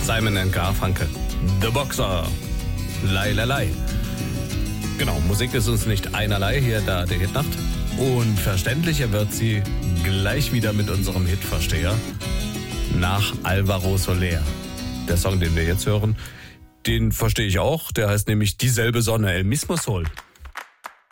Simon & Garfunkel. The Boxer. Lei, lei, lei. Genau, Musik ist uns nicht einerlei hier da der Hitnacht. Und verständlicher wird sie gleich wieder mit unserem Hitversteher nach Alvaro Soler. Der Song, den wir jetzt hören, den verstehe ich auch. Der heißt nämlich Dieselbe Sonne, El Mismo Sol.